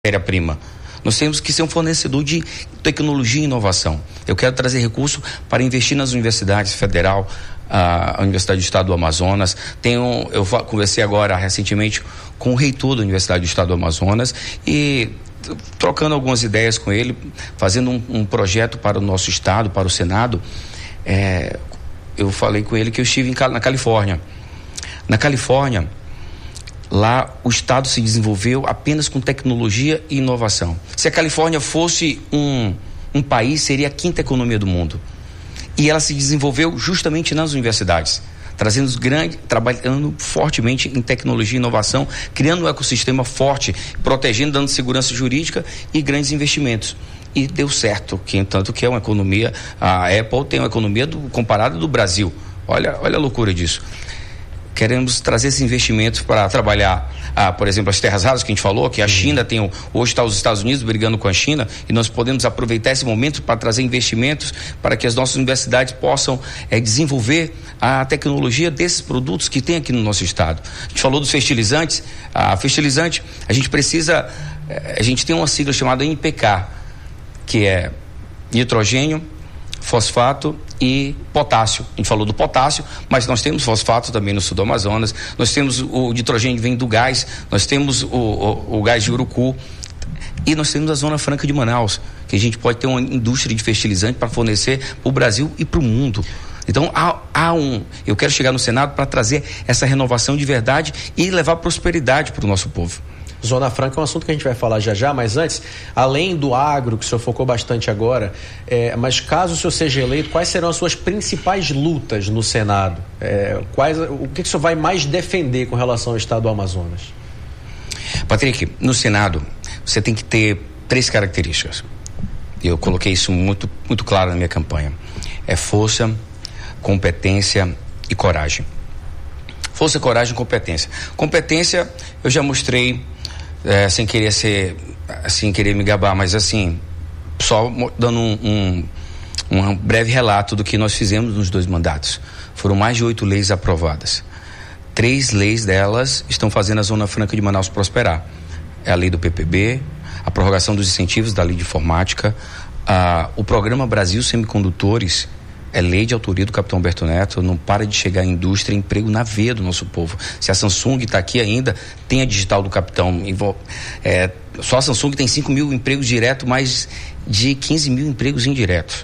matéria-prima. Nós temos que ser um fornecedor de tecnologia e inovação. Eu quero trazer recurso para investir nas universidades federal, a Universidade do Estado do Amazonas. Eu conversei agora recentemente com o reitor da Universidade do Estado do Amazonas e trocando algumas ideias com ele, fazendo um projeto para o nosso estado, para o Senado. Eu falei com ele que eu estive na Califórnia. Na Califórnia, lá o estado se desenvolveu apenas com tecnologia e inovação. Se a Califórnia fosse um país, seria a quinta economia do mundo. E ela se desenvolveu justamente nas universidades, trabalhando fortemente em tecnologia e inovação, criando um ecossistema forte, protegendo, dando segurança jurídica e grandes investimentos. E deu certo, tanto que é uma economia, a Apple tem uma economia comparada do Brasil. Olha a loucura disso. Queremos trazer esses investimentos para trabalhar, por exemplo, as terras raras que a gente falou, que a China hoje está os Estados Unidos brigando com a China, e nós podemos aproveitar esse momento para trazer investimentos para que as nossas universidades possam desenvolver a tecnologia desses produtos que tem aqui no nosso estado. A gente falou dos fertilizantes. Fertilizante, a gente tem uma sigla chamada NPK, que é nitrogênio, fosfato e potássio. A gente falou do potássio, mas nós temos fosfato também no sul do Amazonas, nós temos o nitrogênio que vem do gás, nós temos o gás de Urucu, e nós temos a Zona Franca de Manaus, que a gente pode ter uma indústria de fertilizante para fornecer para o Brasil e para o mundo. Então eu quero chegar no Senado para trazer essa renovação de verdade e levar prosperidade para o nosso povo. Zona Franca é um assunto que a gente vai falar já, mas antes, além do agro, que o senhor focou bastante agora, mas caso o senhor seja eleito, quais serão as suas principais lutas no Senado? O que o senhor vai mais defender com relação ao estado do Amazonas? Patrick, no Senado, você tem que ter 3 características. Eu coloquei isso muito, muito claro na minha campanha. É força, competência e coragem. Força, coragem e competência. Competência, eu já mostrei, sem querer me gabar, mas assim, só dando um breve relato do que nós fizemos nos 2 mandatos. Foram mais de 8 leis aprovadas. 3 leis delas estão fazendo a Zona Franca de Manaus prosperar. É a lei do PPB, a prorrogação dos incentivos da lei de informática, o programa Brasil Semicondutores, é lei de autoria do capitão Humberto Neto, não para de chegar indústria e emprego na veia do nosso povo. Se a Samsung está aqui ainda, tem a digital do capitão. Só a Samsung tem 5 mil empregos diretos, mais de 15 mil empregos indiretos.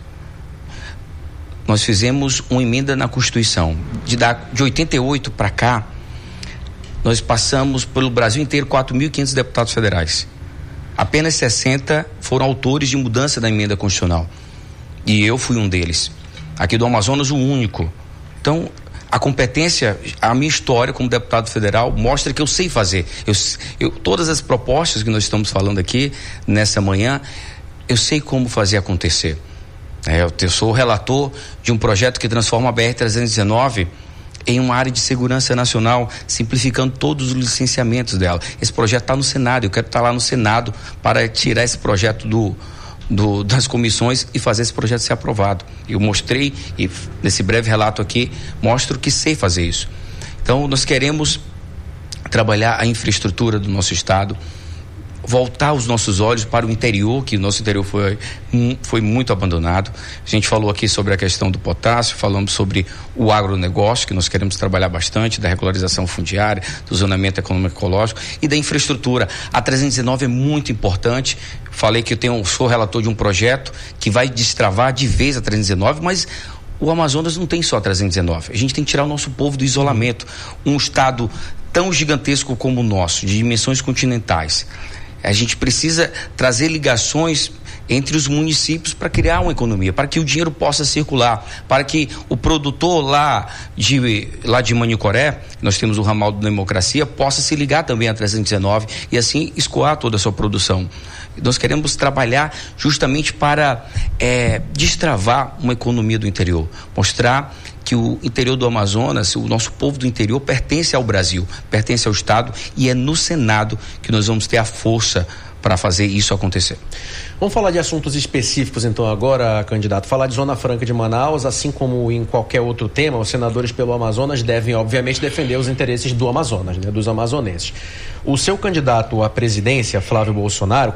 Nós fizemos uma emenda na Constituição. De 88 para cá, nós passamos pelo Brasil inteiro 4.500 deputados federais. Apenas 60 foram autores de mudança da emenda constitucional. E eu fui um deles. Aqui do Amazonas, o único. Então, a competência, a minha história como deputado federal mostra que eu sei fazer. Todas as propostas que nós estamos falando aqui nessa manhã, eu sei como fazer acontecer. Eu sou o relator de um projeto que transforma a BR-319 em uma área de segurança nacional, simplificando todos os licenciamentos dela. Esse projeto está no Senado, eu quero estar lá no Senado para tirar esse projeto das comissões e fazer esse projeto ser aprovado. Eu mostrei, e nesse breve relato aqui, mostro que sei fazer isso. Então, nós queremos trabalhar a infraestrutura do nosso estado, voltar os nossos olhos para o interior, que o nosso interior foi muito abandonado. A gente falou aqui sobre a questão do potássio, falamos sobre o agronegócio, que nós queremos trabalhar bastante, da regularização fundiária, do zonamento econômico ecológico e da infraestrutura. A 319 é muito importante. Falei que sou relator de um projeto que vai destravar de vez a 319, mas o Amazonas não tem só a 319. A gente tem que tirar o nosso povo do isolamento. Um estado tão gigantesco como o nosso, de dimensões continentais. A gente precisa trazer ligações entre os municípios para criar uma economia, para que o dinheiro possa circular, para que o produtor lá de Manicoré, nós temos o ramal da democracia, possa se ligar também a 319 e assim escoar toda a sua produção. Nós queremos trabalhar justamente para destravar uma economia do interior, mostrar que o interior do Amazonas, o nosso povo do interior pertence ao Brasil, pertence ao Estado, e é no Senado que nós vamos ter a força para fazer isso acontecer. Vamos falar de assuntos específicos então agora, candidato. Falar de Zona Franca de Manaus, assim como em qualquer outro tema, os senadores pelo Amazonas devem, obviamente, defender os interesses do Amazonas, né, dos amazonenses. O seu candidato à presidência, Flávio Bolsonaro,